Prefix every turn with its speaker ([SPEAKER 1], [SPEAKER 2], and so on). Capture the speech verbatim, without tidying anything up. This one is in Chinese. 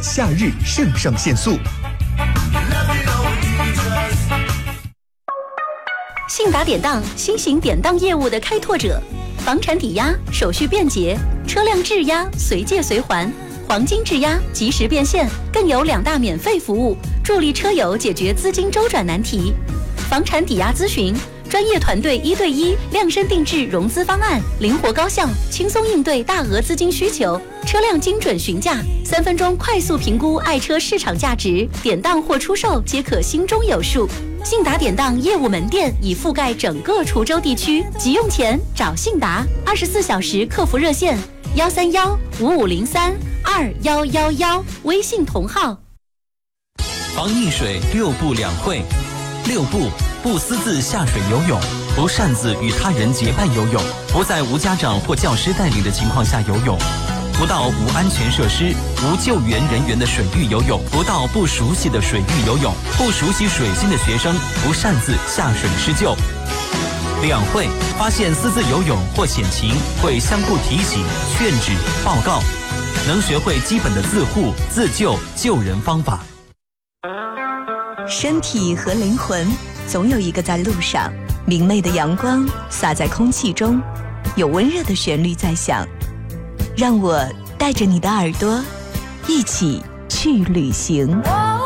[SPEAKER 1] 夏日肾上腺素。
[SPEAKER 2] 信达典当，新型典当业务的开拓者，房产抵押手续便捷，车辆质押随借随还，黄金质押及时变现，更有两大免费服务，助力车友解决资金周转难题。房产抵押咨询，专业团队一对一量身定制融资方案，灵活高效，轻松应对大额资金需求。车辆精准询价，三分钟快速评估爱车市场价值，典当或出售皆可心中有数。信达典当业务门店已覆盖整个滁州地区，急用钱找信达，二十四小时客服热线幺三幺五五零三二幺幺幺，微信同号。
[SPEAKER 3] 防溺水六不两会。六不：不私自下水游泳，不擅自与他人结伴游泳，不在无家长或教师带领的情况下游泳，不到无安全设施、无救援人员的水域游泳，不到不熟悉的水域游泳，不熟悉水性的学生不擅自下水施救。两会：发现私自游泳或潜情，会相互提醒、劝止、报告，能学会基本的自护、自救、救人方法。
[SPEAKER 4] 身体和灵魂总有一个在路上，明媚的阳光洒在空气中，有温热的旋律在响，让我带着你的耳朵一起去旅行。